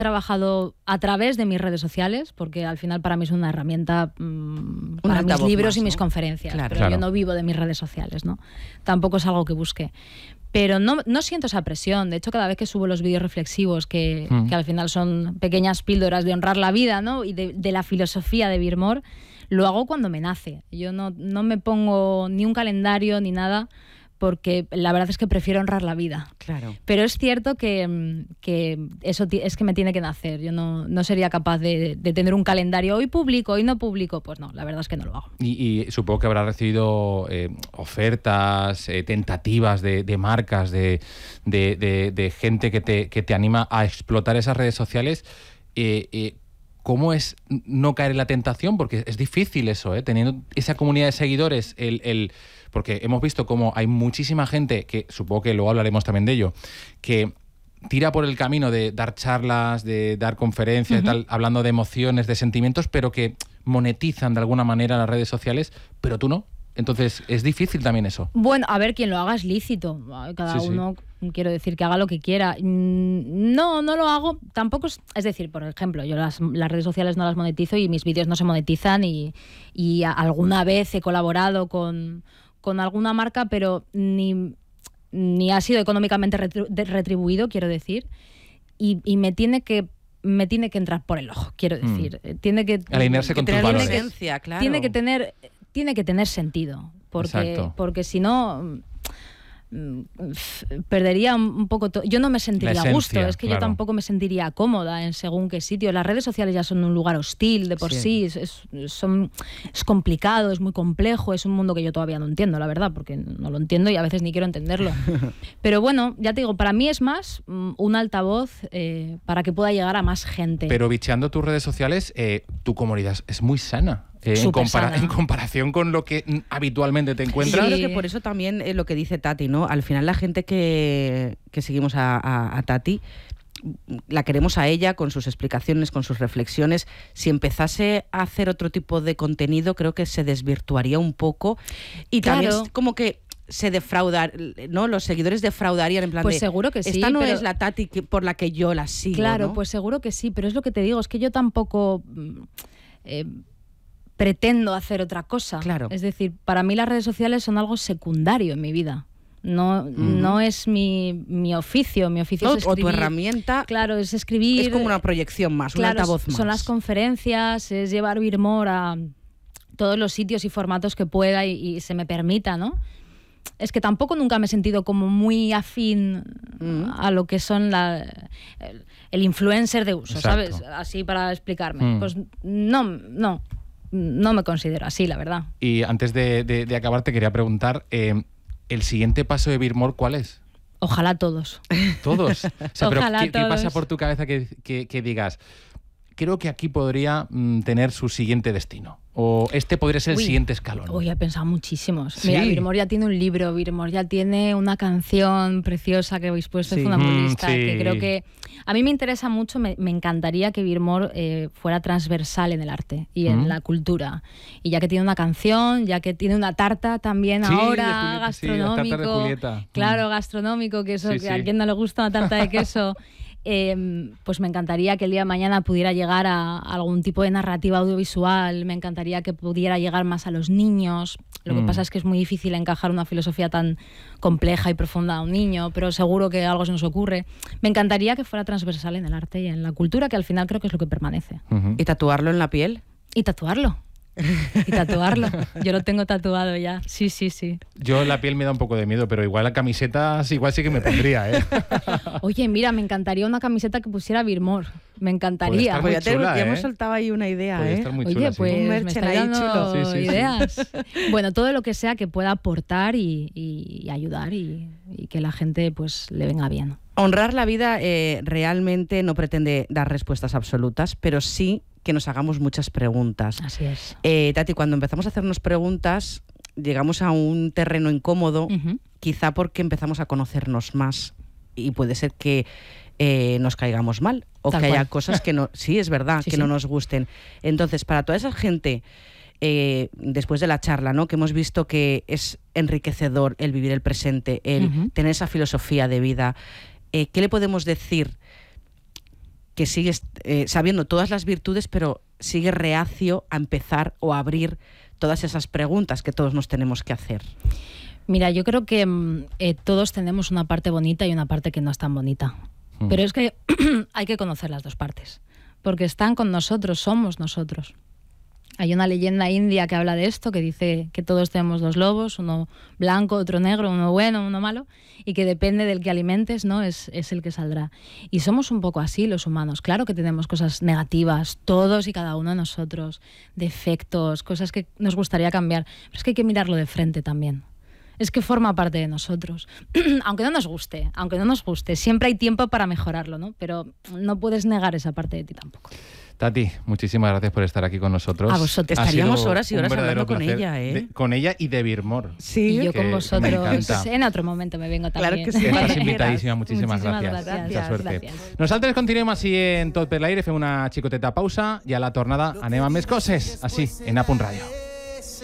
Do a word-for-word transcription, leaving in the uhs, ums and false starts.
trabajado a través de mis redes sociales, porque al final para mí es una herramienta mmm, para mis libros más, y mis ¿no? conferencias, claro, pero claro. yo no vivo de mis redes sociales, ¿no? Tampoco es algo que busque. Pero no, no siento esa presión. De hecho, cada vez que subo los vídeos reflexivos, que, mm. que al final son pequeñas píldoras de honrar la vida, ¿no? Y de, de la filosofía de Beer More, lo hago cuando me nace. Yo no, no me pongo ni un calendario ni nada, porque la verdad es que prefiero honrar la vida. Claro. Pero es cierto que, que eso t- es que me tiene que nacer. Yo no, no sería capaz de, de tener un calendario, hoy publico, hoy no publico. Pues no, la verdad es que no lo hago. Y, y supongo que habrás recibido eh, ofertas, eh, tentativas de, de marcas, de, de, de, de gente que te, que te anima a explotar esas redes sociales. Eh, eh, ¿Cómo es no caer en la tentación? Porque es difícil eso, ¿eh? Teniendo esa comunidad de seguidores, el... el porque hemos visto cómo hay muchísima gente, que supongo que luego hablaremos también de ello, que tira por el camino de dar charlas, de dar conferencias uh-huh. y tal, hablando de emociones, de sentimientos, pero que monetizan de alguna manera las redes sociales, pero tú no. Entonces, es difícil también eso. Bueno, a ver, quien lo haga es lícito. Cada sí, uno, sí. quiero decir, que haga lo que quiera. No, no lo hago. Tampoco es... Es decir, por ejemplo, yo las, las redes sociales no las monetizo y mis vídeos no se monetizan y, y alguna vez he colaborado con... con alguna marca, pero ni, ni ha sido económicamente retribuido, quiero decir, y, y me tiene que me tiene que entrar por el ojo, quiero decir. Mm. Tiene que alinearse con tus valores. Tiene que, claro. tiene que tener tiene que tener sentido, porque Exacto. porque si no perdería un poco todo. Yo no me sentiría esencia, a gusto, es que claro. yo tampoco me sentiría cómoda en según qué sitio. Las redes sociales ya son un lugar hostil de por sí, sí. Es, es, son, es complicado, es muy complejo, es un mundo que yo todavía no entiendo, la verdad, porque no lo entiendo y a veces ni quiero entenderlo. Pero bueno, ya te digo, para mí es más un altavoz eh, para que pueda llegar a más gente. Pero bicheando tus redes sociales, eh, tu comunidad es muy sana. Eh, en, compara- en comparación con lo que habitualmente te encuentras. Yo creo que por eso también eh, lo que dice Tati, ¿no? Al final la gente que, que seguimos a, a, a Tati, la queremos a ella con sus explicaciones, con sus reflexiones. Si empezase a hacer otro tipo de contenido, creo que se desvirtuaría un poco. Y claro. también es como que se defraudar, ¿no? Los seguidores defraudarían en plan pues de... seguro que sí. Esta no pero... es la Tati que, por la que yo la sigo, Claro, ¿no? pues seguro que sí, pero es lo que te digo, es que yo tampoco... Eh, pretendo hacer otra cosa. Claro. Es decir, para mí las redes sociales son algo secundario en mi vida. No, uh-huh. no es mi, mi oficio. Mi oficio no, es escribir. O tu herramienta. Claro, es escribir. Es como una proyección más, claro, un altavoz más. Son las conferencias, es llevar Beer More a todos los sitios y formatos que pueda y, y se me permita, ¿no? Es que tampoco nunca me he sentido como muy afín mm. a lo que son la, el, el influencer de uso, Exacto. ¿sabes? Así para explicarme. Mm. Pues no, no. No me considero así, la verdad. Y antes de, de, de acabar, te quería preguntar, eh, ¿el siguiente paso de Beer More cuál es? Ojalá todos. ¿Todos? O sea, Ojalá pero ¿qué, todos. ¿qué pasa por tu cabeza que, que, que digas, creo que aquí podría mm, tener su siguiente destino? ¿O este podría ser uy, el siguiente escalón? Uy, he pensado muchísimos. ¿Sí? Mira, Beer More ya tiene un libro, Beer More ya tiene una canción preciosa que habéis puesto de sí. Funambulista, mm, sí. que creo que a mí me interesa mucho, me, me encantaría que Beer More eh, fuera transversal en el arte y en mm. la cultura. Y ya que tiene una canción, ya que tiene una tarta también sí, ahora, de Julieta, gastronómico. Sí, la tarta de Julieta. Claro, mm. gastronómico, que eso, sí, que sí. a quien no le gusta una tarta de queso. Eh, pues me encantaría que el día de mañana pudiera llegar a, a algún tipo de narrativa audiovisual, me encantaría que pudiera llegar más a los niños. Lo que mm. pasa es que es muy difícil encajar una filosofía tan compleja y profunda a un niño, pero seguro que algo se nos ocurre. Me encantaría que fuera transversal en el arte y en la cultura, que al final creo que es lo que permanece. Uh-huh. ¿Y tatuarlo en la piel? Y tatuarlo. Y tatuarlo. Yo lo tengo tatuado ya. Sí, sí, sí. Yo la piel me da un poco de miedo, pero igual la camiseta igual sí que me pondría, ¿eh? Oye, mira, me encantaría una camiseta que pusiera Beer More. Me encantaría. Muy pues chula, ya, te, ya ¿eh? hemos soltado ahí una idea, Puede ¿eh? estar muy Oye, chula, pues sí. un me está dando chulo. Sí, sí, ideas. Sí. Bueno, todo lo que sea que pueda aportar y, y, y ayudar y, y que la gente pues le venga bien. Honrar la vida eh, realmente no pretende dar respuestas absolutas, pero sí que nos hagamos muchas preguntas. Así es. Eh, Tati, cuando empezamos a hacernos preguntas, llegamos a un terreno incómodo, uh-huh. quizá porque empezamos a conocernos más y puede ser que eh, nos caigamos mal o Tal que cual. haya cosas que no, sí, es verdad, sí, que sí. no nos gusten. Entonces, para toda esa gente, eh, después de la charla, ¿no? que hemos visto que es enriquecedor el vivir el presente, el uh-huh. tener esa filosofía de vida, eh, ¿qué le podemos decir? que sigue eh, sabiendo todas las virtudes, pero sigue reacio a empezar o a abrir todas esas preguntas que todos nos tenemos que hacer? Mira, yo creo que eh, todos tenemos una parte bonita y una parte que no es tan bonita. Mm. Pero es que hay que conocer las dos partes, porque están con nosotros, somos nosotros. Hay una leyenda india que habla de esto, que dice que todos tenemos dos lobos, uno blanco, otro negro, uno bueno, uno malo, y que depende del que alimentes, ¿no? es, es el que saldrá. Y somos un poco así los humanos. Claro que tenemos cosas negativas, todos y cada uno de nosotros, defectos, cosas que nos gustaría cambiar, pero es que hay que mirarlo de frente también. Es que forma parte de nosotros. Aunque no nos guste, aunque no nos guste, siempre hay tiempo para mejorarlo, ¿no? Pero no puedes negar esa parte de ti tampoco. Tati, muchísimas gracias por estar aquí con nosotros. A vosotros. Estaríamos horas y horas hablando con ella, ¿eh? De, con ella y de Birmor. Sí. Y yo con vosotros. En otro momento me vengo también. Claro que sí. Estás invitadíssima. Muchísimas, Muchísimas gràcies. gràcies. Mucha suerte. Gràcies. Nosaltres continuem així en Tot per l'aire, fem una xicoteta pausa i a la tornada anem amb més coses, així, en A Punt Ràdio.